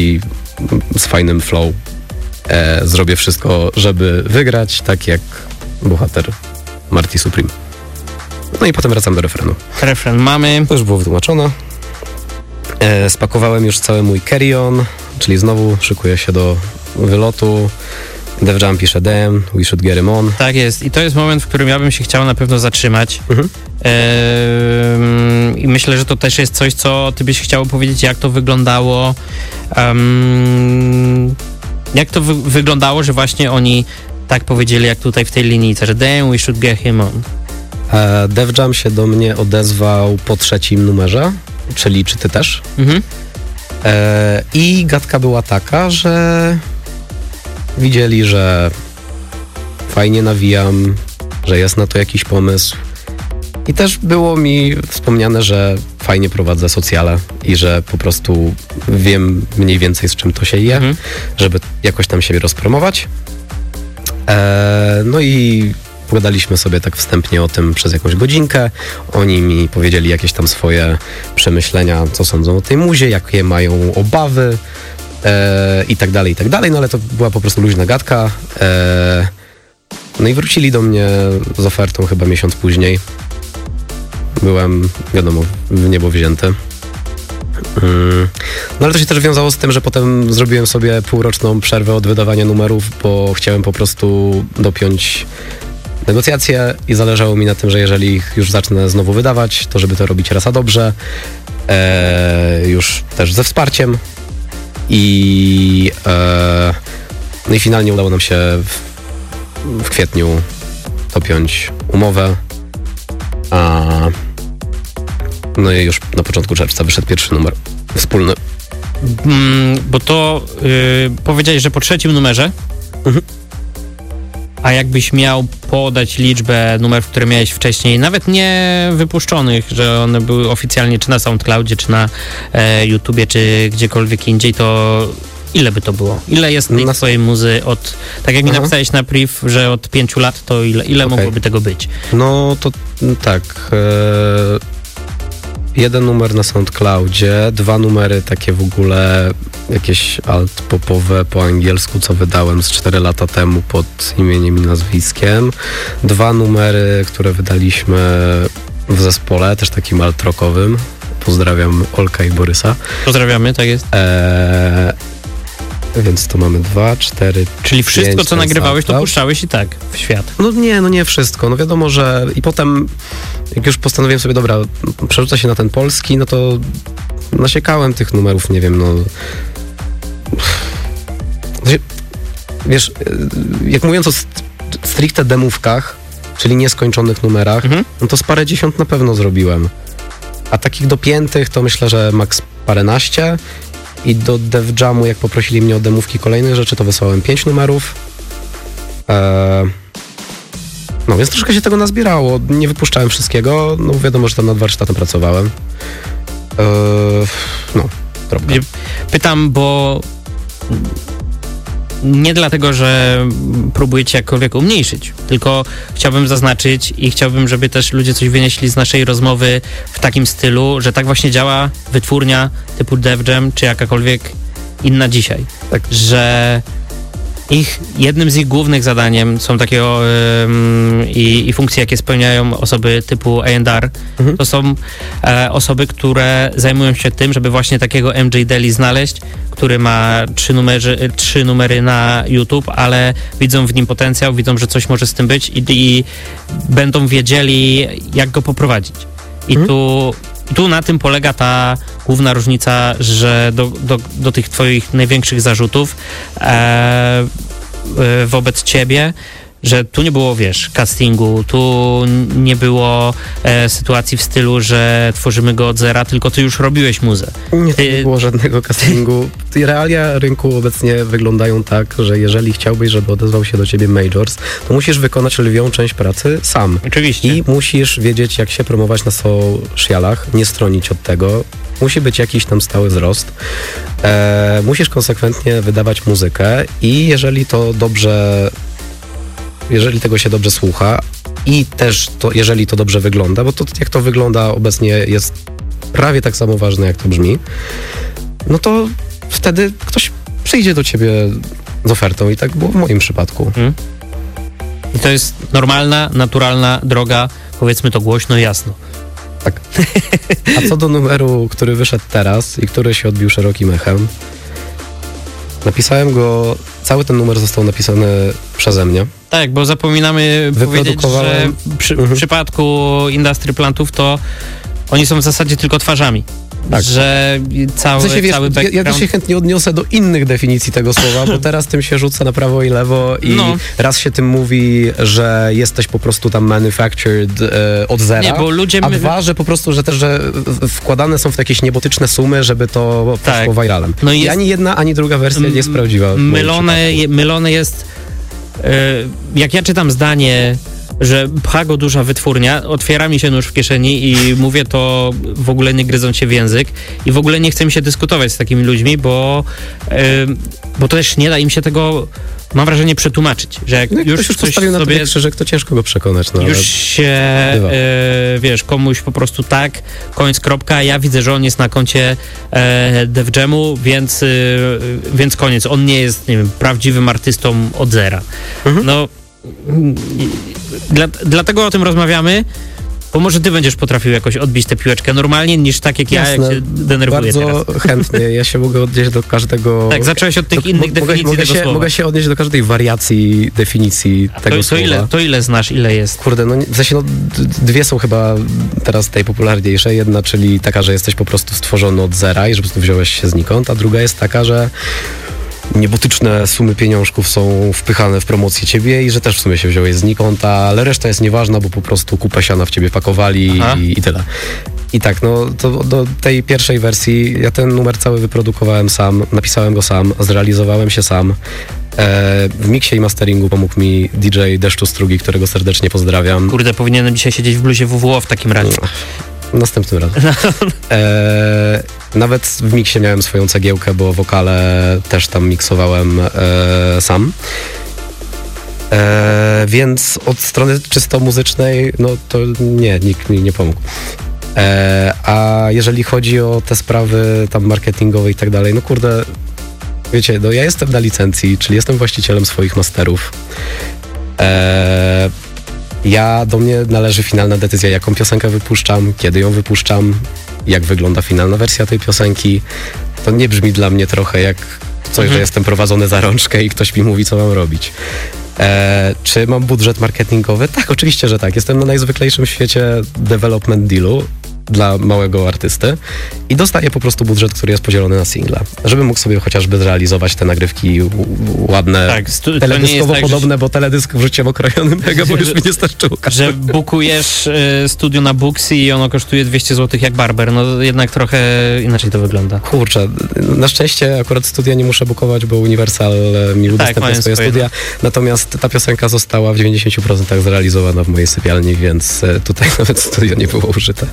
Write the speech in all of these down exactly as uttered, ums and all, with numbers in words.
i z fajnym flow e, zrobię wszystko, żeby wygrać, tak jak bohater Marty Supreme. No i potem wracam do refrenu. Refren mamy. To już było wytłumaczone. E, spakowałem już cały mój carry-on, czyli znowu szykuję się do wylotu. Def Jam pisze damn, we should get him on. Tak jest. I to jest moment, w którym ja bym się chciał na pewno zatrzymać. Mhm. Ehm, I myślę, że to też jest coś, co ty byś chciał powiedzieć, jak to wyglądało. Um, jak to wy- wyglądało, że właśnie oni tak powiedzieli, jak tutaj w tej linijce, że damn, we should get him on. E, Def Jam się do mnie odezwał po trzecim numerze, czyli czy ty też? Mhm. E, I gadka była taka, że widzieli, że fajnie nawijam, że jest na to jakiś pomysł. I też było mi wspomniane, że fajnie prowadzę socjale i że po prostu wiem mniej więcej, z czym to się je, Mhm. żeby jakoś tam siebie rozpromować. E, no i pogadaliśmy sobie tak wstępnie o tym przez jakąś godzinkę. Oni mi powiedzieli jakieś tam swoje przemyślenia, co sądzą o tej muzie, jakie mają obawy e, i tak dalej, i tak dalej. No ale to była po prostu luźna gadka. E, no i wrócili do mnie z ofertą chyba miesiąc później. Byłem, wiadomo, w niebo wzięty. Mm. No ale to się też wiązało z tym, że potem zrobiłem sobie półroczną przerwę od wydawania numerów, bo chciałem po prostu dopiąć negocjacje i zależało mi na tym, że jeżeli ich już zacznę znowu wydawać, to żeby to robić raz a dobrze, e, już też ze wsparciem i e, no i finalnie udało nam się w, w kwietniu dopiąć umowę, a no i już na początku czerwca wyszedł pierwszy numer wspólny. Mm, bo to yy, powiedziałeś, że po trzecim numerze, Mhm. a jakbyś miał podać liczbę numerów, które miałeś wcześniej, nawet nie wypuszczonych, że one były oficjalnie czy na SoundCloudzie, czy na e, YouTubie, czy gdziekolwiek indziej, to ile by to było? Ile jest tej Na- twojej muzy od, tak jak mi Aha. napisałeś na priv, że od pięciu lat, to ile, ile Okej. mogłoby tego być? No to mm, tak. E, jeden numer na SoundCloudzie, dwa numery takie w ogóle jakieś alt-popowe po angielsku, co wydałem z cztery lata temu pod imieniem i nazwiskiem. Dwa numery, które wydaliśmy w zespole, też takim alt-rockowym. Pozdrawiam Olka i Borysa. Pozdrawiamy, tak jest. E, więc to mamy dwa, cztery, Czyli wszystko, pięć, co ten nagrywałeś, to SoundCloud. puszczałeś i tak w świat. No nie, no nie wszystko. No wiadomo, że i potem jak już postanowiłem sobie, dobra, przerzucę się na ten polski, no to nasiekałem tych numerów, nie wiem, no... Wiesz, jak mówiąc o st- stricte demówkach, czyli nieskończonych numerach, Mhm. no to z parę dziesiąt na pewno zrobiłem. A takich dopiętych to myślę, że maks paręnaście. I do Def Jamu, jak poprosili mnie o demówki kolejnych rzeczy, to wysłałem pięć numerów. Eee, no więc troszkę się tego nazbierało. Nie wypuszczałem wszystkiego. No wiadomo, że tam nad warsztatem pracowałem. Eee, no, kropka. Pytam, bo nie dlatego, że próbujecie jakkolwiek umniejszyć, tylko chciałbym zaznaczyć i chciałbym, żeby też ludzie coś wynieśli z naszej rozmowy w takim stylu, że tak właśnie działa wytwórnia typu Def Jam, czy jakakolwiek inna dzisiaj. Tak. Że ich, jednym z ich głównych zadaniem są takie um, i, i funkcje, jakie spełniają osoby typu A and R. Mhm. To są e, osoby, które zajmują się tym, żeby właśnie takiego M J Daily znaleźć, który ma trzy numery, trzy numery na YouTube, ale widzą w nim potencjał, widzą, że coś może z tym być i, i będą wiedzieli, jak go poprowadzić. I Mhm. tu, tu na tym polega ta główna różnica, że do, do, do tych twoich największych zarzutów e, e, wobec ciebie, że tu nie było, wiesz, castingu, tu nie było e, sytuacji w stylu, że tworzymy go od zera, tylko ty już robiłeś muzę. Nie, Ty- nie było żadnego castingu. Ty- Realia rynku obecnie wyglądają tak, że jeżeli chciałbyś, żeby odezwał się do ciebie Majors, to musisz wykonać lwią część pracy sam. Oczywiście. I musisz wiedzieć, jak się promować na socialach, nie stronić od tego. Musi być jakiś tam stały wzrost. E, musisz konsekwentnie wydawać muzykę i jeżeli to dobrze, jeżeli tego się dobrze słucha i też to, jeżeli to dobrze wygląda, bo to jak to wygląda obecnie jest prawie tak samo ważne, jak to brzmi, no to wtedy ktoś przyjdzie do ciebie z ofertą i tak było w moim przypadku. Hmm. I to jest normalna, naturalna droga, powiedzmy to głośno i jasno. Tak. A co do numeru, który wyszedł teraz i który się odbił szerokim echem, napisałem go, cały ten numer został napisany przeze mnie. Tak, bo zapominamy powiedzieć, że przy, mhm. w przypadku Industry Plantów to oni są w zasadzie tylko twarzami. Tak. Że cały, w sensie, wiesz, cały background... Ja, ja też się chętnie odniosę do innych definicji tego słowa, bo teraz tym się rzuca na prawo i lewo i no. raz się tym mówi, że jesteś po prostu tam manufactured e, od zera, Nie, bo ludzie a my... dwa, że po prostu, że też, że wkładane są w jakieś niebotyczne sumy, żeby to tak. poszło viralem. No I jest... ani jedna, ani druga wersja nie jest prawdziwa. Mylone, je, mylone jest... Yy, jak ja czytam zdanie, że pcha go duża wytwórnia, otwiera mi się nóż w kieszeni i mówię to w ogóle nie gryząc się w język i w ogóle nie chcę mi się dyskutować z takimi ludźmi, bo, yy, bo to też nie da im się tego, mam wrażenie, przetłumaczyć, że jak no, jak już ktoś już coś postawił sobie, na to krzyżyk, to ciężko go przekonać. No, już ale... się, yy, wiesz, komuś po prostu tak, koniec, kropka, ja widzę, że on jest na koncie yy, Def Jamu, więc, yy, więc koniec, on nie jest, nie wiem, prawdziwym artystą od zera. Mhm. No, Dla, dlatego o tym rozmawiamy, bo może ty będziesz potrafił jakoś odbić tę piłeczkę normalnie, niż tak jak Jasne, ja, jak się denerwuję bardzo teraz. chętnie. Ja się mogę odnieść do każdego... Tak, zacząłeś od tych do, innych mo- definicji mogę, tego się, słowa. Mogę się odnieść do każdej wariacji definicji A tego to, to słowa. ile, to ile znasz, ile jest? Kurde, no w sensie no, d- dwie są chyba teraz najpopularniejsze. Jedna, czyli taka, że jesteś po prostu stworzony od zera i że po prostu wziąłeś się znikąd, a druga jest taka, że niebotyczne sumy pieniążków są wpychane w promocję ciebie i że też w sumie się wziąłeś znikąd, ale reszta jest nieważna, bo po prostu kupę siana w ciebie pakowali i, i tyle. I tak, no to do tej pierwszej wersji ja ten numer cały wyprodukowałem sam, napisałem go sam, zrealizowałem się sam. E, w miksie i masteringu pomógł mi D J Deszczu Strugi, którego serdecznie pozdrawiam. Kurde, powinienem dzisiaj siedzieć w bluzie W W O w takim razie. Następnym razem. E, nawet w miksie miałem swoją cegiełkę, bo wokale też tam miksowałem e, sam. E, więc od strony czysto muzycznej, no to nie, nikt mi nie pomógł. E, a jeżeli chodzi o te sprawy tam marketingowe i tak dalej, no kurde, wiecie, no ja jestem na licencji, czyli jestem właścicielem swoich masterów. E, Ja, do mnie należy finalna decyzja, jaką piosenkę wypuszczam, kiedy ją wypuszczam, jak wygląda finalna wersja tej piosenki. To nie brzmi dla mnie trochę jak coś, mhm. że jestem prowadzony za rączkę i ktoś mi mówi, co mam robić. E, czy mam budżet marketingowy? Tak, oczywiście, że tak. Jestem na najzwyklejszym w świecie development dealu dla małego artysty i dostaję po prostu budżet, który jest podzielony na single, żeby mógł sobie chociażby zrealizować te nagrywki ładne, tak, stu- teledyskowo tak, podobne, że... bo teledysk wrzuciłem okrojony mega, bo już mi nie starczyło. Że bukujesz y, studio na Booksy i ono kosztuje dwieście złotych jak barber, no jednak trochę inaczej to wygląda. Kurczę, na szczęście akurat studia nie muszę bukować, bo Universal mi udostępnia tak, swoje studia, natomiast ta piosenka została w dziewięćdziesiąt procent zrealizowana w mojej sypialni, więc tutaj nawet studio nie było użyte.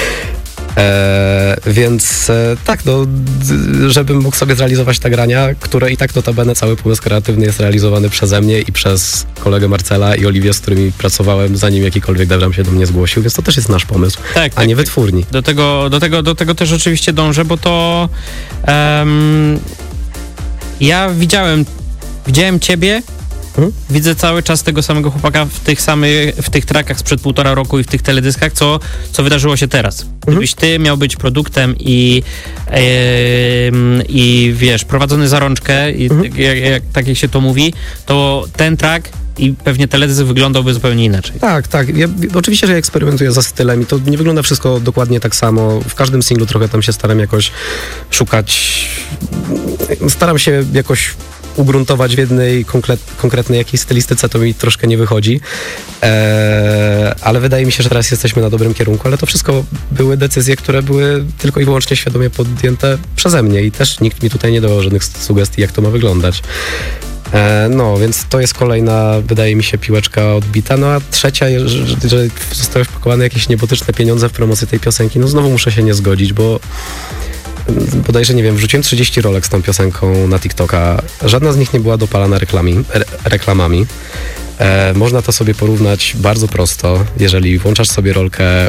E, więc e, tak, no, d- żebym mógł sobie zrealizować te grania, które i tak notabene cały pomysł kreatywny jest realizowany przeze mnie i przez kolegę Marcela i Oliwię, z którymi pracowałem, zanim jakikolwiek Devram się do mnie zgłosił, więc to też jest nasz pomysł, tak, a tak, nie wytwórni. Do tego, do, tego, do tego też oczywiście dążę, bo to um, ja widziałem, widziałem ciebie, Hmm? Widzę cały czas tego samego chłopaka w tych samych, w tych trackach sprzed półtora roku i w tych teledyskach, co, co wydarzyło się teraz. Gdybyś ty miał być produktem i, yy, i wiesz, prowadzony za rączkę, i hmm. jak, jak, tak jak się to mówi, to ten track i pewnie teledysk wyglądałby zupełnie inaczej. Tak, tak. Ja, oczywiście, że ja eksperymentuję za stylem i to nie wygląda wszystko dokładnie tak samo. W każdym singlu trochę tam się staram jakoś szukać, staram się jakoś ugruntować w jednej konkret, konkretnej jakiejś stylistyce, to mi troszkę nie wychodzi. Eee, ale wydaje mi się, że teraz jesteśmy na dobrym kierunku, ale to wszystko były decyzje, które były tylko i wyłącznie świadomie podjęte przeze mnie i też nikt mi tutaj nie dawał żadnych sugestii, jak to ma wyglądać. Eee, no, więc to jest kolejna, wydaje mi się, piłeczka odbita. No a trzecia, że, że zostały wpakowane jakieś niebotyczne pieniądze w promocję tej piosenki, no znowu muszę się nie zgodzić, bo bodajże, nie wiem, wrzuciłem trzydzieści rolek z tą piosenką na TikToka. Żadna z nich nie była dopalana reklami, re, reklamami. E, można to sobie porównać bardzo prosto. Jeżeli włączasz sobie rolkę,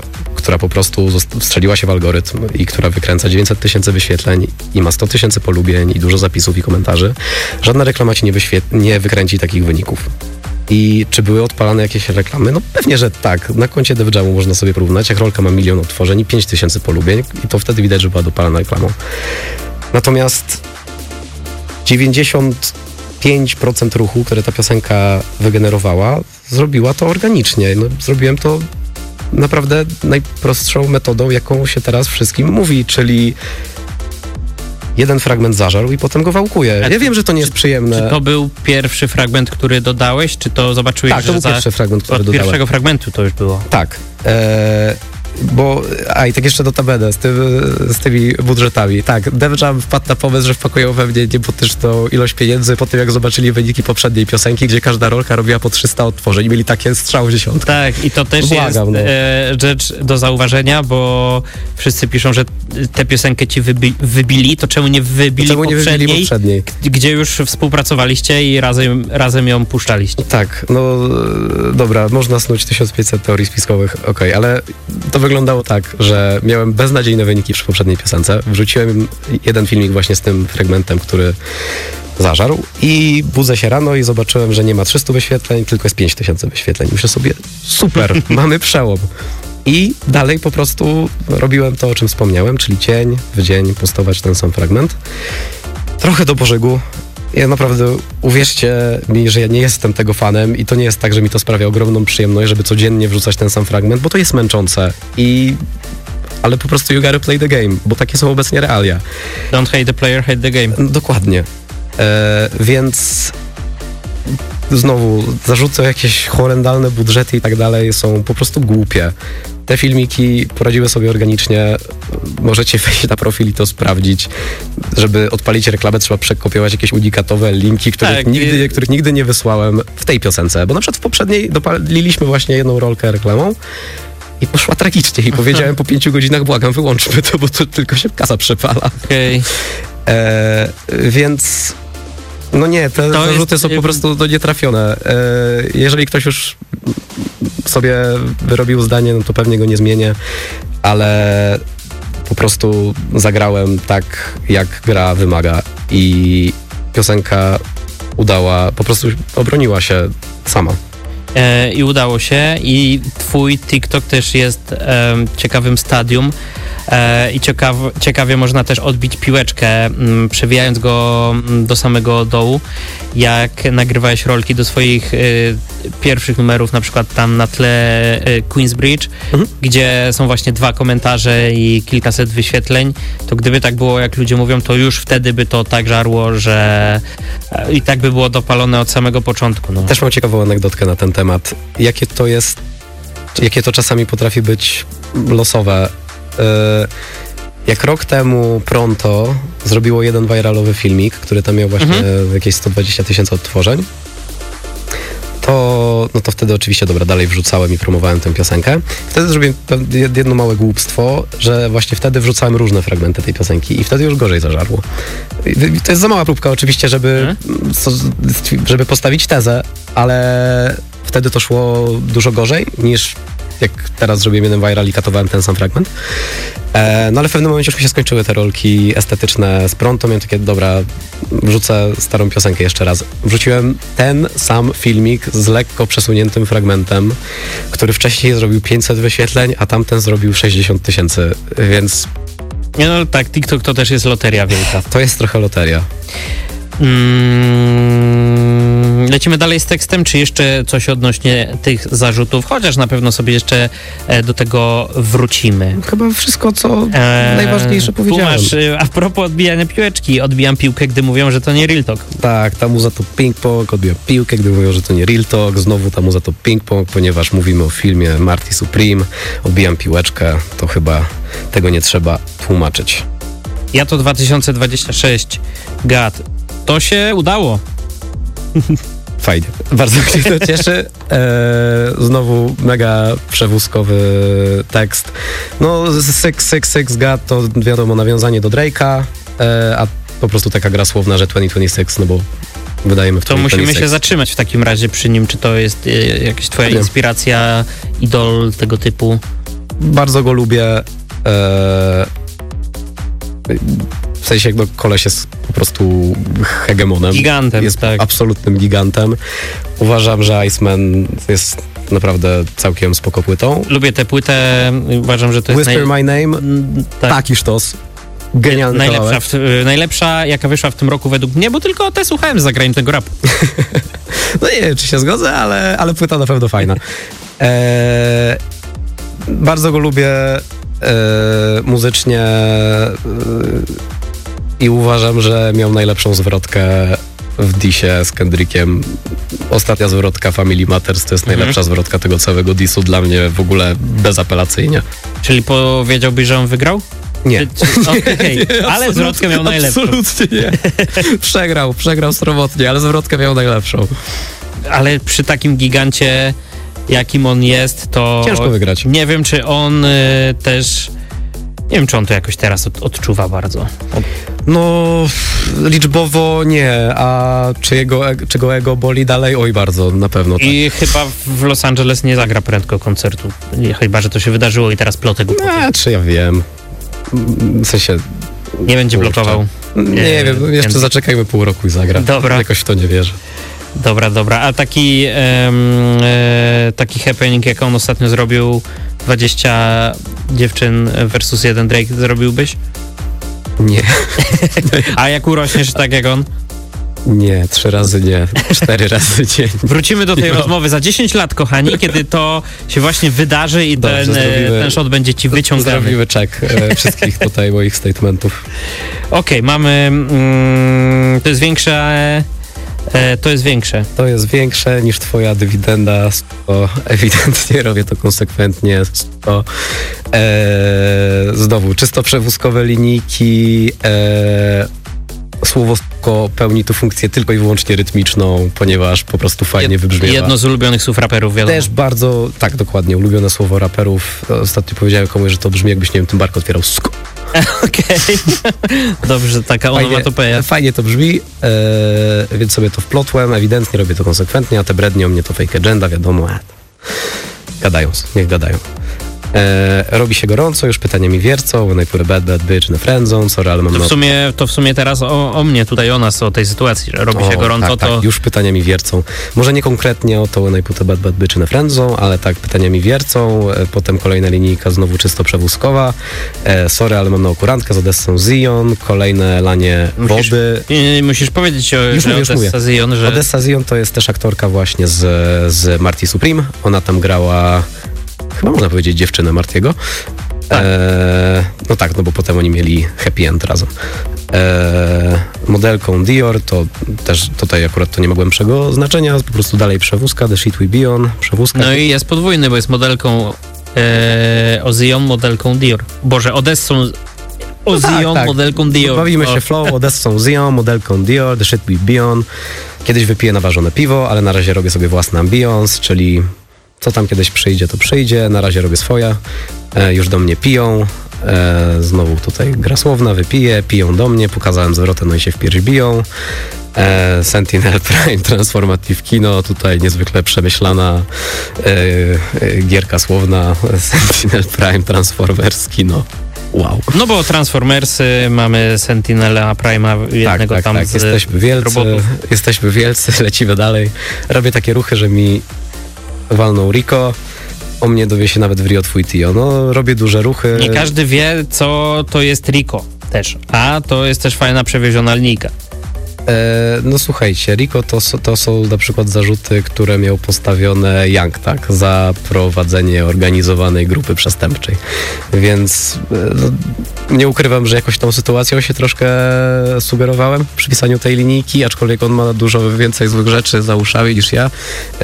która po prostu zost- wstrzeliła się w algorytm i która wykręca dziewięćset tysięcy wyświetleń i ma sto tysięcy polubień i dużo zapisów i komentarzy, żadna reklama ci nie, wyświe- nie wykręci takich wyników. I czy były odpalane jakieś reklamy? No pewnie, że tak. Na koncie DevJamu można sobie porównać, jak rolka ma milion odtworzeń i pięć tysięcy polubień i to wtedy widać, że była dopalana reklamą. Natomiast dziewięćdziesiąt pięć procent ruchu, które ta piosenka wygenerowała, zrobiła to organicznie. No, zrobiłem to naprawdę najprostszą metodą, jaką się teraz wszystkim mówi, czyli jeden fragment zażarł i potem go wałkuję. A Ja wiem, że to nie jest przyjemne. Czy to był pierwszy fragment, który dodałeś, czy to zobaczyłeś, Tak, to że był za... pierwszy fragment, który od dodałem. pierwszego fragmentu to już było? Tak. E, bo, a i tak jeszcze notabene z, tym, z tymi budżetami. Tak, DevJam wpadł na pomysł, że wpakują we mnie niebotyczną ilość pieniędzy po tym, jak zobaczyli wyniki poprzedniej piosenki, gdzie każda rolka robiła po trzysta odtworzeń i mieli takie strzał w dziesiątkę. Tak, i to też Błagam, jest no. e, rzecz do zauważenia, bo wszyscy piszą, że tę piosenkę ci wybi- wybili, to czemu nie wybili Czemu nie poprzedniej, wybili poprzedniej? g- gdzie już współpracowaliście i razem, razem ją puszczaliście? Tak, no dobra, można snuć tysiąc pięćset teorii spiskowych, okej, ale to wyglądało tak, że miałem beznadziejne wyniki przy poprzedniej piosence. Wrzuciłem jeden filmik właśnie z tym fragmentem, który zażarł i budzę się rano i zobaczyłem, że nie ma trzysta wyświetleń, tylko jest pięć tysięcy wyświetleń. Myślę sobie, super, mamy przełom. I dalej po prostu robiłem to, o czym wspomniałem, czyli dzień w dzień postować ten sam fragment. Trochę do pożygu. Ja naprawdę, uwierzcie mi, że ja nie jestem tego fanem i to nie jest tak, że mi to sprawia ogromną przyjemność, żeby codziennie wrzucać ten sam fragment, bo to jest męczące i... Ale po prostu you gotta play the game, bo takie są obecnie realia. Don't hate the player, hate the game. Dokładnie. E, więc znowu zarzuty o jakieś horrendalne budżety i tak dalej są po prostu głupie. Te filmiki poradziły sobie organicznie. Możecie wejść na profil i to sprawdzić. Żeby odpalić reklamę, trzeba przekopiować jakieś unikatowe linki, których, Tak, nigdy, i- których nigdy nie wysłałem w tej piosence. Bo na przykład w poprzedniej dopaliliśmy właśnie jedną rolkę reklamą i poszła tragicznie. I powiedziałem po pięciu godzinach, błagam, wyłączmy to, bo to tylko się kasa przepala. Okej. E, więc no nie, te To zarzuty jest- są po prostu no, nietrafione. E, jeżeli ktoś już sobie wyrobił zdanie, no to pewnie go nie zmienię, ale po prostu zagrałem tak, jak gra wymaga i piosenka udała, po prostu obroniła się sama. E, I udało się i twój TikTok też jest e, ciekawym stadium e, i ciekaw, ciekawie można też odbić piłeczkę, m, przewijając go m, do samego dołu, jak nagrywałeś rolki do swoich e, pierwszych numerów, na przykład tam na tle e, Queensbridge, Mhm. gdzie są właśnie dwa komentarze i kilkaset wyświetleń, to gdyby tak było, jak ludzie mówią, to już wtedy by to tak żarło, że e, i tak by było dopalone od samego początku. No. Też mam ciekawą anegdotkę na ten temat. Jakie to jest, jakie to czasami potrafi być losowe. Yy, jak rok temu Pronto zrobiło jeden viralowy filmik, który tam miał właśnie Mhm. jakieś sto dwadzieścia tysięcy odtworzeń, to, no to wtedy oczywiście, dobra, dalej wrzucałem i promowałem tę piosenkę. Wtedy zrobiłem pe- jedno małe głupstwo, że właśnie wtedy wrzucałem różne fragmenty tej piosenki i wtedy już gorzej zażarło. I to jest za mała próbka oczywiście, żeby, so- żeby postawić tezę, ale wtedy to szło dużo gorzej niż jak teraz zrobiłem jeden viral i katowałem ten sam fragment. E, no ale w pewnym momencie już mi się skończyły te rolki estetyczne z Pronto. Miałem takie, dobra, wrzucę starą piosenkę jeszcze raz. Wrzuciłem ten sam filmik z lekko przesuniętym fragmentem, który wcześniej zrobił pięćset wyświetleń, a tamten zrobił sześćdziesiąt tysięcy, więc Nie, no tak, TikTok to też jest loteria wielka. to jest trochę loteria. Mm, lecimy dalej z tekstem, czy jeszcze coś odnośnie tych zarzutów? Chociaż na pewno sobie jeszcze e, do tego wrócimy. Chyba wszystko, co E, najważniejsze powiedziałem. Kumasz, e, a propos odbijania piłeczki, odbijam piłkę, gdy mówią, że to nie real talk. Tak, ta muza to ping-pong, odbija piłkę, gdy mówią, że to nie real talk. Znowu ta muza to ping-pong, ponieważ mówimy o filmie Marty Supreme. Odbijam piłeczkę, to chyba tego nie trzeba tłumaczyć. Ja to dwa tysiące dwudziesty szósty. Gad. To się udało. Fajnie. Bardzo mnie to cieszy. Eee, znowu mega przewózkowy tekst. No, Six Six Six God to wiadomo nawiązanie do Drake'a, eee, a po prostu taka gra słowna, że dwadzieścia dwadzieścia sześć, no bo wydajemy w To musimy się zatrzymać w takim razie przy nim. Czy to jest e, jakaś twoja Nie. inspiracja, idol tego typu? bardzo go lubię. E, w sensie jakby koleś jest po prostu hegemonem. Gigantem, jest tak. absolutnym gigantem. Uważam, że Iceman jest naprawdę całkiem spoko płytą. Lubię tę płytę, uważam, że to jest... Whisper naj... My Name, tak. taki sztos. Genialny najlepsza, kawałek. w, najlepsza, jaka wyszła w tym roku według mnie, bo tylko te słuchałem z zagranicznego rapu. No nie wiem, czy się zgodzę, ale, ale płyta na pewno fajna. E, bardzo go lubię e, muzycznie e, i uważam, że miał najlepszą zwrotkę w disie z Kendrickiem. Ostatnia zwrotka Family Matters to jest Mhm. najlepsza zwrotka tego całego disu dla mnie w ogóle bezapelacyjnie. Czyli powiedziałbyś, że on wygrał? Nie. Czy, czy, okay. Ale zwrotkę miał najlepszą. Absolutnie nie. Przegrał, przegrał sromotnie, ale zwrotkę miał najlepszą. Ale przy takim gigancie, jakim on jest, to... Ciężko wygrać. Nie wiem, czy on y, też... Nie wiem, czy on to jakoś teraz od, odczuwa bardzo. Od... No, liczbowo nie, a czy jego, e- czy go ego boli dalej? Oj, bardzo, na pewno tak. I chyba w Los Angeles nie zagra prędko koncertu. Nie, chyba, że to się wydarzyło i teraz plotek głupoty. Nie, czy ja wiem. W sensie... Nie będzie kurczę. blokował. Nie, Nie, wiem, jeszcze Kendrick. zaczekajmy pół roku i zagra. Dobra. Jakoś w to nie wierzę. Dobra, dobra. A taki, em, e, taki happening, jak on ostatnio zrobił, dwadzieścia dziewczyn versus jeden Drake, zrobiłbyś? Nie, A jak urośniesz tak jak on? nie, trzy razy nie, cztery razy dzień. Wrócimy do tej No. rozmowy za dziesięć lat, kochani, kiedy to się właśnie wydarzy i Dobrze, ten, e, zrobimy- ten shot będzie ci wyciągany. Zrobimy check e, wszystkich tutaj moich statementów. Okej, mamy... Mm, to jest większe... E, to jest większe. To jest większe niż twoja dywidenda, to ewidentnie robię to konsekwentnie. To, e, znowu, czysto przewózkowe linijki, e, słowo "sko" pełni tu funkcję tylko i wyłącznie rytmiczną, ponieważ po prostu fajnie wybrzmiewa. Jedno z ulubionych słów raperów, wiadomo. Też bardzo, tak dokładnie, ulubione słowo raperów. Ostatnio powiedziałem komuś, że to brzmi jakbyś, nie wiem, tym bark otwierał "sko". Okej. Dobrze, taka onomatopeja. Fajnie to brzmi, e, więc sobie to wplotłem, ewidentnie robię to konsekwentnie, a te brednie o mnie to fake agenda, wiadomo, a, gadają, niech gadają. E, robi się gorąco, już pytania mi wiercą, when I put a bad, bad bitch in a friend zone, sorry, ale mam To w not- sumie, to w sumie teraz o, o mnie, tutaj o nas, o tej sytuacji, że robi się O, gorąco, tak, to... tak, już pytania mi wiercą. Może nie konkretnie o to when I put a bad, bad bitch in a friend zone, ale tak, pytania mi wiercą, e, potem kolejna linijka znowu czysto przewózkowa, e, sorry, ale mam na okurantkę z Odessą Zion, kolejne lanie Musisz- wody. Nie, musisz powiedzieć, o, Już że mówię, już Odessa Zion, że... Odessa Zion to jest też aktorka właśnie z, z Marty Supreme. Ona tam grała, chyba można powiedzieć, dziewczynę Martiego. Tak. E, no tak, no bo potem oni mieli happy end razem. E, modelką Dior, to też tutaj akurat to nie ma głębszego znaczenia, po prostu dalej przewózka, The Shit We Be On, przewózka. No i jest podwójny, bo jest modelką e, Ozion, modelką Dior. Boże, Odessą Ozion, tak, tak. modelką Dior. Bawimy O. się flow, Odessą Zion, modelką Dior, The Shit We Be On. Kiedyś wypiję naważone piwo, ale na razie robię sobie własny ambience, czyli co tam kiedyś przyjdzie, to przyjdzie. Na razie robię swoje. E, już do mnie piją. E, znowu tutaj gra słowna, wypiję, piją do mnie, pokazałem zwrotę, no i się w pierś biją. E, Sentinel Prime, Transformative Kino, tutaj niezwykle przemyślana e, e, gierka słowna. Sentinel Prime, Transformers Kino. Wow. No bo Transformersy, mamy Sentinela Prime'a, jednego Tak, tak, tam tak. z Jesteśmy wielcy, robotów. jesteśmy wielcy, lecimy dalej. Robię takie ruchy, że mi walnął Rico, o mnie dowie się nawet w Rio twój Tio. No, robię duże ruchy. Nie każdy wie, co to jest Rico też, a to jest też fajna przewieziona linijka. E, no słuchajcie, Rico to, s- to są na przykład zarzuty, które miał postawione Young, tak? Za prowadzenie organizowanej grupy przestępczej. Więc e, no, nie ukrywam, że jakoś tą sytuacją się troszkę sugerowałem przy pisaniu tej linijki, aczkolwiek on ma dużo więcej złych rzeczy za uszami niż ja. E,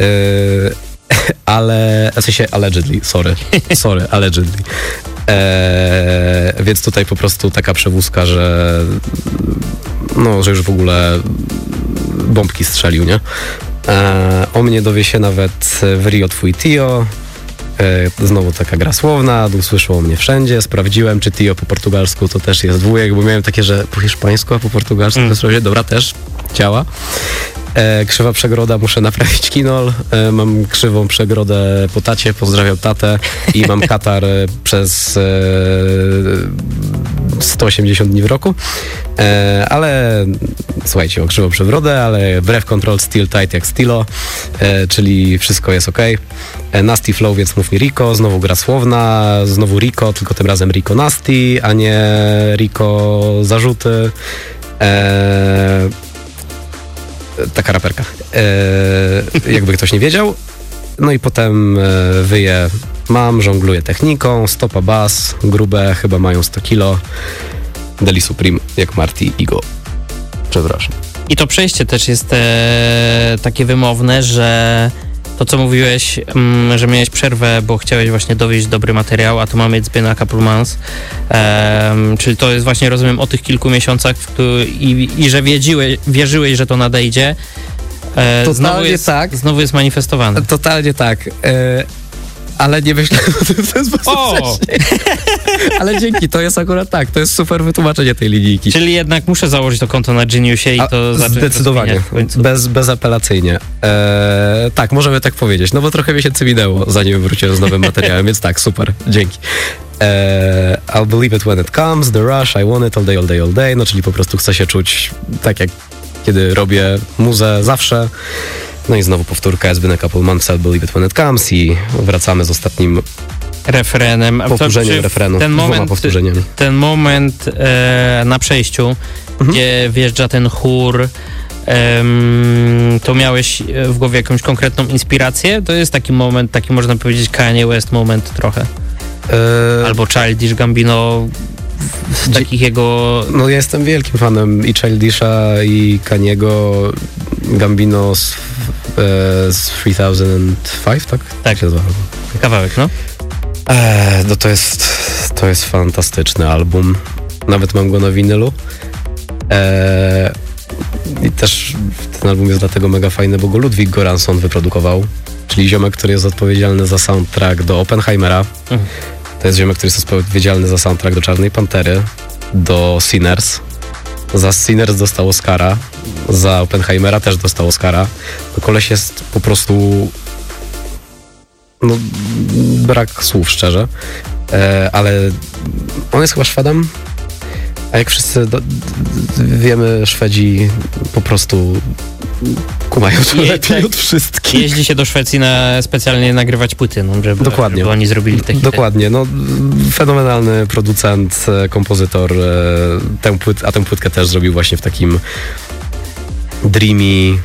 ale, w sensie allegedly, sorry, sorry, allegedly. E, więc tutaj po prostu taka przewózka, że no, że już w ogóle bombki strzelił, nie? E, o mnie dowie się nawet w Rio twój Tio. E, znowu taka gra słowna, usłyszał o mnie wszędzie, sprawdziłem, czy Tio po portugalsku to też jest dwójek, bo miałem takie, że po hiszpańsku, a po portugalsku Mm. to jest, dobra, też działa. E, krzywa przegroda, muszę naprawić kinol. E, mam krzywą przegrodę po tacie, pozdrawiam tatę i mam katar przez e, sto osiemdziesiąt dni w roku. E, ale słuchajcie, mam krzywą przewrodę, ale breath control still tight jak Stilo, e, czyli wszystko jest ok. E, Nasty flow, więc mów mi Rico, znowu gra słowna, znowu Rico, tylko tym razem Rico Nasty, a nie Rico zarzuty. E, taka raperka, e, jakby ktoś nie wiedział. No i potem e, wyje mam, żongluję techniką, stopa bas, grube, chyba mają sto kilo. Deli Supreme, jak Marty Igo. Przepraszam. I to przejście też jest e, takie wymowne, że to, co mówiłeś, m, że miałeś przerwę, bo chciałeś właśnie dowieść dobry materiał, a tu mamy It's been a couple months. E, czyli to jest właśnie, rozumiem, o tych kilku miesiącach, w których, i, i że wiedziłeś, wierzyłeś, że to nadejdzie. E, znowu, jest, tak. znowu jest manifestowane. Totalnie tak. E, ale nie myślałem o tym w ten sposób O! wcześniej. Ale dzięki, to jest akurat tak. To jest super wytłumaczenie tej linijki. Czyli jednak muszę założyć to konto na Geniusie i A, to zacząć zdecydowanie, w końcu. Bez, bezapelacyjnie. Eee, tak, możemy tak powiedzieć, no bo trochę miesięcy minęło, zanim wróciłem z nowym materiałem, więc tak, super, dzięki. Eee, I'll believe it when it comes, the rush, I want it all day, all day, all day, no czyli po prostu chcę się czuć tak, jak kiedy robię muzę zawsze. No i znowu powtórka, It's been a couple months, I'll believe it when it comes i wracamy z ostatnim refrenem. powtórzeniem refrenu, ten dwoma moment, powtórzeniami. Ten moment e, na przejściu, mhm. gdzie wjeżdża ten chór, em, to miałeś w głowie jakąś konkretną inspirację? To jest taki moment, taki można powiedzieć Kanye West moment trochę. E... Albo Childish Gambino z Dzie- takich jego... No ja jestem wielkim fanem i Childisha, i Kaniego, Gambino z, e, z trzy tysiące pięć, tak? Tak, się nazywa. Kawałek, no. E, no to jest, to jest fantastyczny album. Nawet mam go na winylu. E, I też ten album jest dlatego mega fajny, bo go Ludwig Göransson wyprodukował, czyli ziomek, który jest odpowiedzialny za soundtrack do Oppenheimera. Mhm. To jest ziomek, który jest odpowiedzialny za soundtrack do Czarnej Pantery, do Sinners. Za Sinners dostał Oscara, za Oppenheimera też dostał Oscara. To koleś jest po prostu... No, brak słów, szczerze. E, ale on jest chyba Szwedem, a jak wszyscy do, wiemy, Szwedzi po prostu kumają to Je, lepiej tak, od wszystkich. Jeździ się do Szwecji na specjalnie nagrywać płyty, no, żeby, Dokładnie. żeby oni zrobili te hity. Dokładnie, no fenomenalny producent, kompozytor, tę płyt, a tę płytkę też zrobił właśnie w takim dreamy,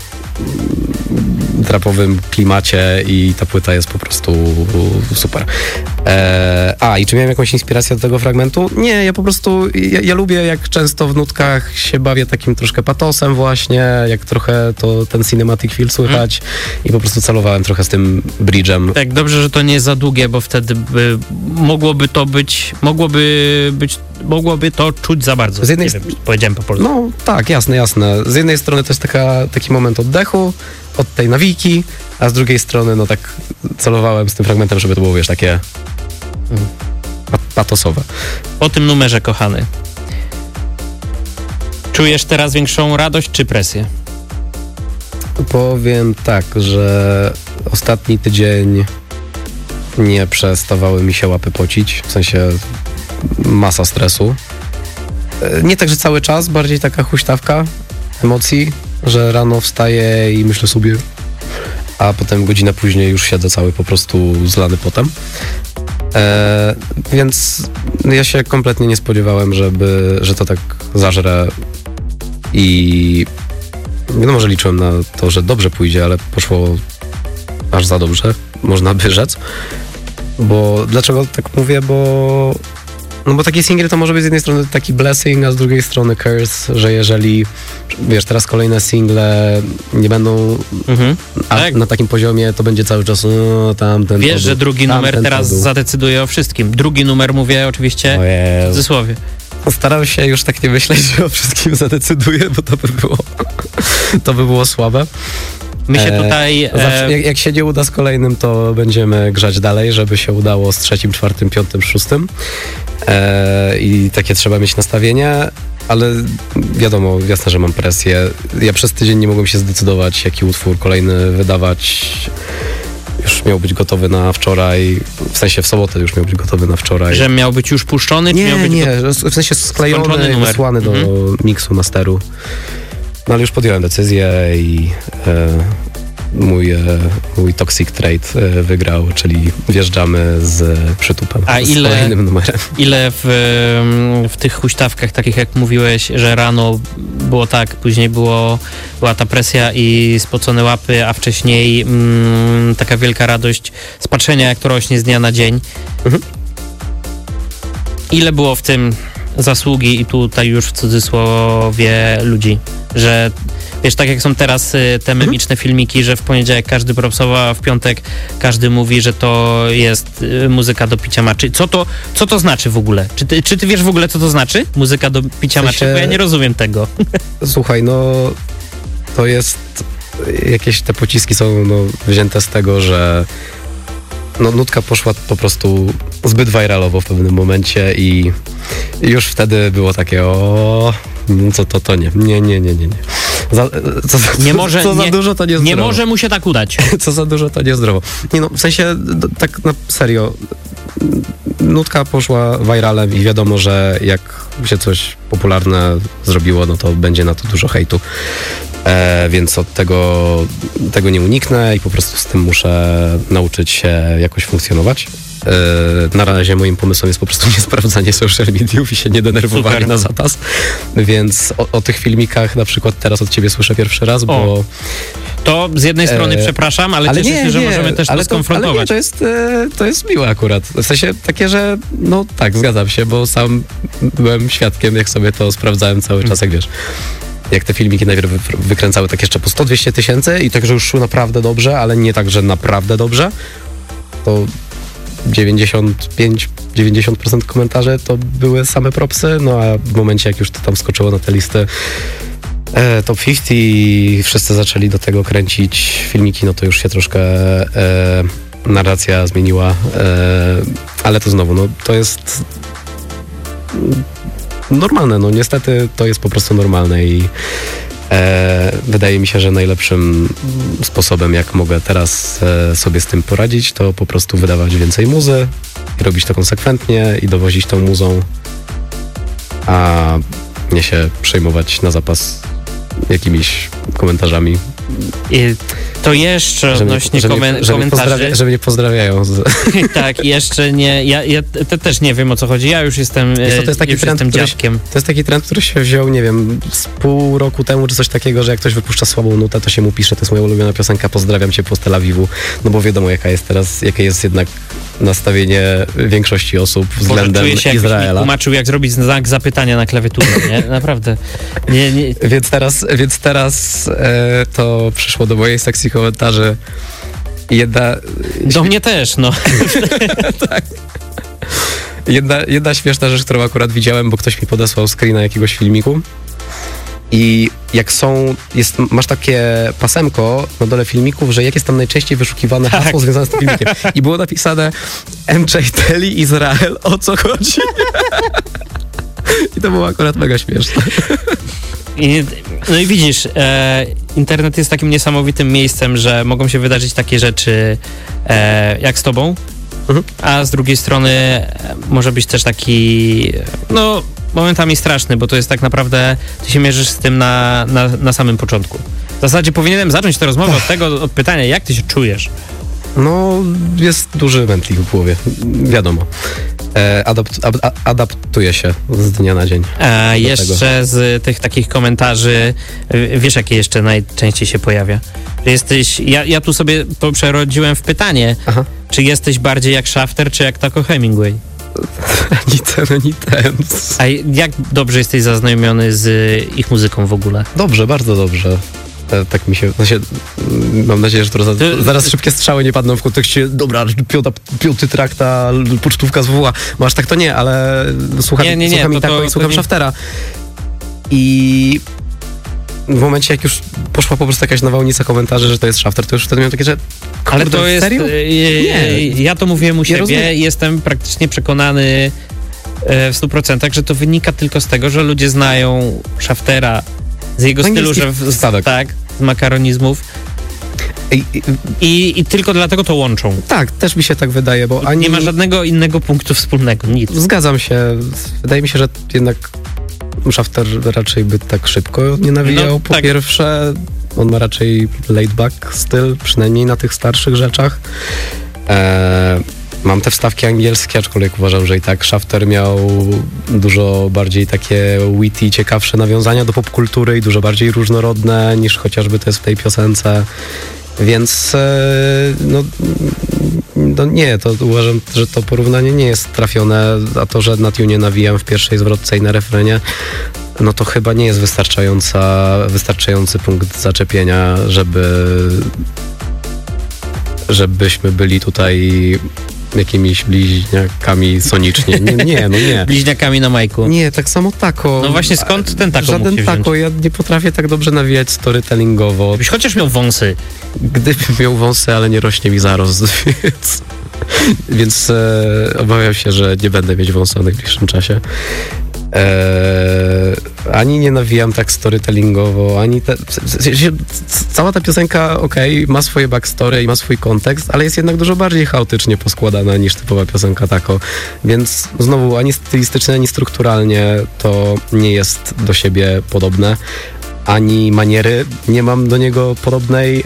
trapowym klimacie i ta płyta jest po prostu super. Eee, a, i czy miałem jakąś inspirację do tego fragmentu? Nie, ja po prostu, ja, ja lubię, jak często w nutkach się bawię takim troszkę patosem właśnie, jak trochę to ten cinematic feel słychać hmm. i po prostu celowałem trochę z tym bridge'em. Tak, dobrze, że to nie jest za długie, bo wtedy by, mogłoby to być, mogłoby być, mogłoby to czuć za bardzo. Z jednej nie wiem, powiedziałem po polsku. No tak, jasne, jasne. Z jednej strony to jest taka, taki moment oddechu, od tej nawijki, a z drugiej strony no tak celowałem z tym fragmentem, żeby to było, wiesz, takie mm. patosowe. Po tym numerze, kochany, czujesz teraz większą radość czy presję? Powiem tak, że ostatni tydzień nie przestawały mi się łapy pocić, w sensie masa stresu. Nie tak, że cały czas, bardziej taka huśtawka emocji, że rano wstaję i myślę sobie, a potem godzinę później już siedzę cały po prostu zlany potem. E, więc ja się kompletnie nie spodziewałem, żeby, że to tak zażre i no może liczyłem na to, że dobrze pójdzie, ale poszło aż za dobrze, można by rzec. Bo dlaczego tak mówię, bo no bo taki singiel to może być z jednej strony taki blessing, a z drugiej strony curse, że jeżeli, wiesz, teraz kolejne single nie będą mhm. a tak. na takim poziomie, to będzie cały czas no, tamten. Wiesz, że drugi tam, numer teraz podół. zadecyduje o wszystkim. Drugi numer mówię oczywiście w cudzysłowie. Staram się już tak nie myśleć, że o wszystkim zadecyduje, bo to by było, to by było słabe. My się tutaj... E, zawsze, jak, jak się nie uda z kolejnym, to będziemy grzać dalej, żeby się udało z trzecim, czwartym, piątym, szóstym. E, I takie trzeba mieć nastawienie. ale wiadomo, jasne, że mam presję. Ja przez tydzień nie mogłem się zdecydować, jaki utwór kolejny wydawać. Już miał być gotowy na wczoraj, w sensie w sobotę już miał być gotowy na wczoraj. Że miał być już puszczony? Nie, czy miał być nie, go... w sensie sklejony, numer. wysłany do mhm. miksu, masteru. No ale już podjąłem decyzję i e, mój, e, mój Toxic Trade e, wygrał, czyli wjeżdżamy z przytupem, A z ile, kolejnym numerem. Ile w, w tych huśtawkach, takich jak mówiłeś, że rano było tak, później było, była ta presja i spocone łapy, a wcześniej mm, taka wielka radość z patrzenia, jak to rośnie z dnia na dzień. Mhm. Ile było w tym zasługi i tutaj już w cudzysłowie ludzi, że wiesz, tak jak są teraz y, te memiczne filmiki, że w poniedziałek każdy propsowa, a w piątek każdy mówi, że to jest y, muzyka do picia maczy. Co to, co to znaczy w ogóle? Czy ty, czy ty wiesz w ogóle, co to znaczy? Muzyka do picia W sensie... maczy? Bo ja nie rozumiem tego. Słuchaj, no to jest, jakieś te pociski są no, wzięte z tego, że no, nutka poszła po prostu zbyt viralowo w pewnym momencie i już wtedy było takie o, co to, to nie, nie, nie, nie, nie, nie. Za, co, Nie może, co za nie, dużo to nie nie może mu się tak udać. Co za dużo to niezdrowo. Nie no, w sensie tak na serio, nutka poszła viralem i wiadomo, że jak się coś popularne zrobiło, no to będzie na to dużo hejtu. E, więc od tego, tego nie uniknę i po prostu z tym muszę nauczyć się jakoś funkcjonować. E, na razie moim pomysłem jest po prostu nie sprawdzanie social mediów i się nie denerwowanie Super. na zapas. Więc o, o tych filmikach na przykład teraz od ciebie słyszę pierwszy raz, bo... O, to z jednej strony e, przepraszam, ale, ale cieszę nie, się, że nie, możemy też ale to skonfrontować. Ale nie, to jest, e, to jest miłe akurat. W sensie takie, że no tak, zgadzam się, bo sam byłem świadkiem, jak sobie to sprawdzałem cały czas, jak wiesz. Jak te filmiki najpierw wy- wykręcały tak jeszcze po sto dwieście tysięcy i tak, że już szły naprawdę dobrze, ale nie tak, że naprawdę dobrze, to dziewięćdziesiąt pięć do dziewięćdziesięciu procent komentarzy to były same propsy, no a w momencie, jak już to tam skoczyło na te listy e, top pięćdziesiąt i wszyscy zaczęli do tego kręcić filmiki, no to już się troszkę e, narracja zmieniła, e, ale to znowu, no to jest normalne, no niestety to jest po prostu normalne i e, wydaje mi się, że najlepszym sposobem, jak mogę teraz e, sobie z tym poradzić, to po prostu wydawać więcej muzy i robić to konsekwentnie i dowozić tą muzą, a nie się przejmować na zapas jakimiś komentarzami. I to jeszcze Że mnie- odnośnie że mnie- komen- że mnie komentarzy. pozdrawia- Że mnie pozdrawiają. Z... Tak, jeszcze nie. Ja, ja te, też nie wiem, o co chodzi. Ja już jestem, Wiesz co, to jest taki już trend, jestem który się- dziadkiem. To jest taki trend, który się wziął, nie wiem, z pół roku temu, czy coś takiego, że jak ktoś wypuszcza słabą nutę, to się mu pisze, to jest moja ulubiona piosenka, pozdrawiam cię z Tel Awiwu, no bo wiadomo, jaka jest teraz, jakie jest jednak nastawienie większości osób względem Czuję się, jakbyś mi Izraela. tłumaczył, jak zrobić znak zapytania na klawiaturze, nie? Naprawdę. Nie, nie. Więc teraz, więc teraz e, to przyszło do mojej sekcji komentarzy. Jedna, Do mnie też, no. tak. Jedna, jedna śmieszna rzecz, którą akurat widziałem, bo ktoś mi podesłał screena jakiegoś filmiku. I jak są, jest, masz takie pasemko na dole filmików, że jak jest tam najczęściej wyszukiwane Tak. hasło związane z tym filmikiem. I było napisane M J Telly Izrael, o co chodzi? I to było akurat mega śmieszne. I, no i widzisz, e, internet jest takim niesamowitym miejscem, że mogą się wydarzyć takie rzeczy e, jak z tobą, Mhm. a z drugiej strony e, może być też taki, no momentami straszny, bo to jest tak naprawdę, ty się mierzysz z tym na, na, na samym początku. W zasadzie powinienem zacząć tę rozmowę od tego, od pytania, jak ty się czujesz? No, jest duży mętlik w głowie, wiadomo. E, adapt, ab, a, adaptuje się z dnia na dzień. A do jeszcze z tych takich komentarzy, y, wiesz jakie jeszcze najczęściej się pojawia? Że jesteś, ja, ja tu sobie to przerodziłem w pytanie, Aha. czy jesteś bardziej jak Shafter, czy jak Taco Hemingway? Ani ten, ani ten. A jak dobrze jesteś zaznajomiony z ich muzyką w ogóle? Dobrze, bardzo dobrze. E, tak mi się, w sensie, mm, mam nadzieję, że to za, Ty- zaraz szybkie strzały nie padną w kontekście, dobra, piąta, piąty trakta, pocztówka z W W A. Bo aż tak to nie, ale słucham, Nie, nie, nie, słucham to- i tak, to- i słucham to nie- Shaftera. I w momencie, jak już poszła po prostu jakaś nawałnica komentarzy, że to jest Shafter, to już wtedy miałem takie, że Ale kurde, to jest, serio? y, y, Nie. ja to mówiłem u siebie, rozumiem. jestem praktycznie przekonany e, w stu procentach, że to wynika tylko z tego, że ludzie znają Shaftera z jego stylu, że w, z, tak, z makaronizmów. I, i, I, I tylko dlatego to łączą. Tak, też mi się tak wydaje, bo ani... Nie ma żadnego innego punktu wspólnego, nic. Zgadzam się. Wydaje mi się, że jednak Shafter raczej by tak szybko nie nawijał. No, po tak. pierwsze, on ma raczej laid back styl, przynajmniej na tych starszych rzeczach. Eee, mam te wstawki angielskie, aczkolwiek uważam, że i tak Shafter miał dużo bardziej takie witty, ciekawsze nawiązania do popkultury i dużo bardziej różnorodne niż chociażby to jest w tej piosence. Więc no, no nie, to uważam, że to porównanie nie jest trafione, a to, że na tunie nawijam w pierwszej zwrotce i na refrenie, no to chyba nie jest wystarczająca, wystarczający punkt zaczepienia, żeby żebyśmy byli tutaj jakimiś bliźniakami soniczni. Nie, nie, no nie. Bliźniakami na majku. Nie, tak samo tako. No właśnie, skąd ten tako Żaden mógł się tako, wziąć? ja nie potrafię tak dobrze nawijać storytellingowo. Gdybyś chociaż miał wąsy. Gdybym miał wąsy, ale nie rośnie mi zarost, więc, więc e, obawiam się, że nie będę mieć wąsa w najbliższym czasie. Eee, ani nie nawijam tak storytellingowo, ani te, cała ta piosenka, okej, okay, ma swoje backstory i ma swój kontekst, ale jest jednak dużo bardziej chaotycznie poskładana niż typowa piosenka tako, więc znowu ani stylistycznie, ani strukturalnie to nie jest do siebie podobne, ani maniery nie mam do niego podobnej.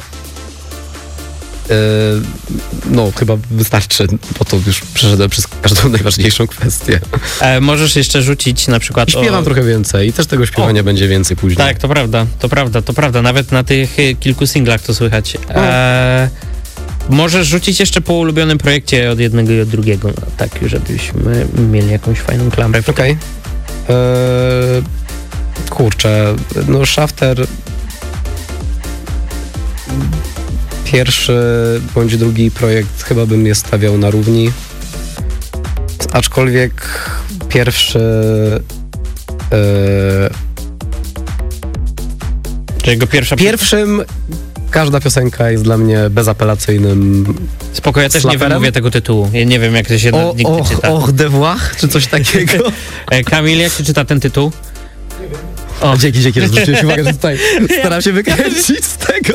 No, chyba wystarczy, bo to już przeszedłem przez każdą najważniejszą kwestię. E, możesz jeszcze rzucić na przykład... I śpiewam o... trochę więcej i też tego śpiewania o. będzie więcej później. Tak, to prawda, to prawda, to prawda. Nawet na tych kilku singlach to słychać. E, możesz rzucić jeszcze po ulubionym projekcie od jednego i od drugiego, no, tak, żebyśmy mieli jakąś fajną klamrę. Okej. Okay. Kurczę, no Shafter... Pierwszy bądź drugi projekt chyba bym je stawiał na równi, aczkolwiek pierwszy e, Czy jego pierwsza pierwszym każda piosenka jest dla mnie bezapelacyjnym Spoko, ja też slaperem. Nie wymówię tego tytułu, ja nie wiem jak to się o, nigdy och, czyta. Och, de Włach, czy coś takiego? Kamil, jak się czyta ten tytuł? O, dzięki, dzięki, że zwróciłeś uwagę, że tutaj staram się wykręcić z tego.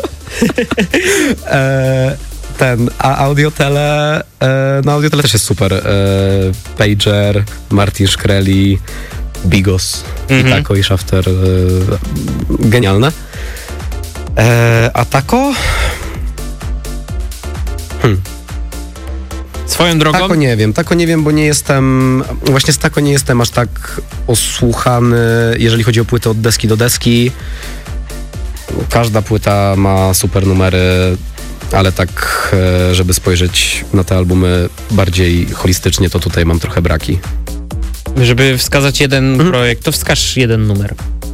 e, ten, a Audiotele, e, no Audiotele też jest super. E, Pager, Martin Shkreli, Bigos, mm-hmm. i Tako i Shafter. E, genialne. E, a Tako? Hmm. Swoją drogą? Tako nie wiem, Tako nie wiem, bo nie jestem, właśnie z Tako nie jestem aż tak osłuchany, jeżeli chodzi o płyty od deski do deski. Każda płyta ma super numery, ale tak, żeby spojrzeć na te albumy bardziej holistycznie, to tutaj mam trochę braki. Żeby wskazać jeden mhm. projekt, to wskaż jeden numer.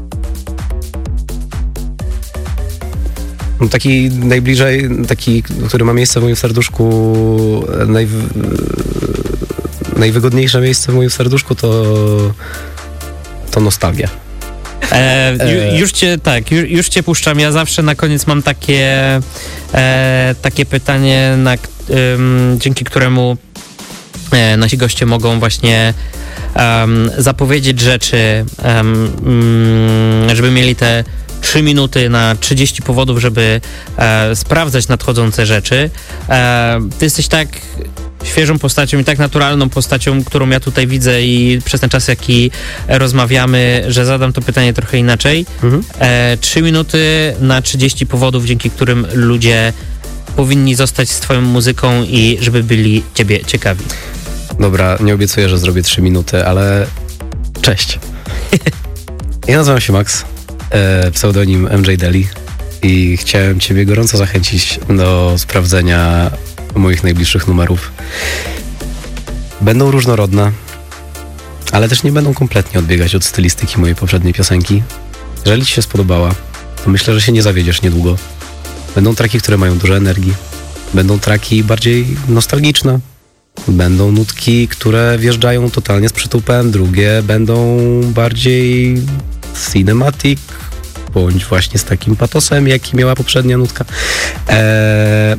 Taki najbliżej, taki, który ma miejsce w moim serduszku, naj, najwygodniejsze miejsce w moim serduszku to, to nostalgia. E, ju, już cię, tak, już, już cię puszczam. Ja zawsze na koniec mam takie, e, takie pytanie, na, ym, dzięki któremu e, nasi goście mogą właśnie um, zapowiedzieć rzeczy, um, żeby mieli te trzy minuty na trzydzieści powodów, żeby e, sprawdzać nadchodzące rzeczy. E, ty jesteś tak świeżą postacią i tak naturalną postacią, którą ja tutaj widzę i przez ten czas, jaki rozmawiamy, że zadam to pytanie trochę inaczej. Mhm. E, trzy minuty na trzydzieści powodów, dzięki którym ludzie powinni zostać z twoją muzyką i żeby byli ciebie ciekawi. Dobra, nie obiecuję, że zrobię trzy minuty, ale cześć. Ja nazywam się Max, e, pseudonim M J Deli i chciałem ciebie gorąco zachęcić do sprawdzenia moich najbliższych numerów. Będą różnorodne, ale też nie będą kompletnie odbiegać od stylistyki mojej poprzedniej piosenki. Jeżeli ci się spodobała, to myślę, że się nie zawiedziesz niedługo. Będą traki, które mają dużo energii. Będą traki bardziej nostalgiczne. Będą nutki, które wjeżdżają totalnie z przytupem. Drugie będą bardziej cinematic, bądź właśnie z takim patosem, jaki miała poprzednia nutka. Eee,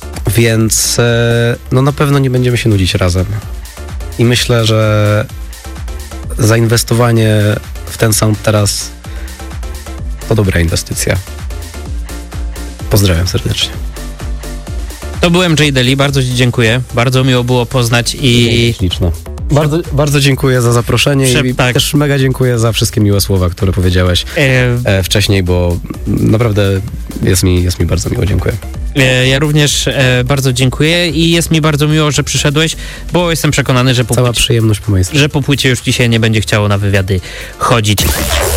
więc e, no na pewno nie będziemy się nudzić razem. I myślę, że zainwestowanie w ten sound teraz to dobra inwestycja. Pozdrawiam serdecznie. To był M J Deli, bardzo Ci dziękuję. Bardzo miło było poznać i... Śliczne. Bardzo, bardzo dziękuję za zaproszenie Prze- i tak. też mega dziękuję za wszystkie miłe słowa, które powiedziałeś E, e, wcześniej, bo naprawdę jest mi, jest mi bardzo miło. Dziękuję. e, ja również e, bardzo dziękuję i jest mi bardzo miło, że przyszedłeś, bo jestem przekonany, że po, Cała płycie, przyjemność po mojej stronie. że po płycie już Ci się nie będzie chciało na wywiady chodzić.